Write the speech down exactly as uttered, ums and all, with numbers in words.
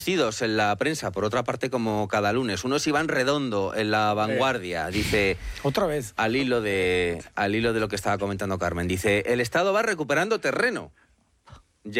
Conocidos en la prensa, por otra parte, como cada lunes. Uno es Iván Redondo, en La Vanguardia, dice... Otra vez. Al hilo de, al hilo de lo que estaba comentando Carmen, dice, el Estado va recuperando terreno.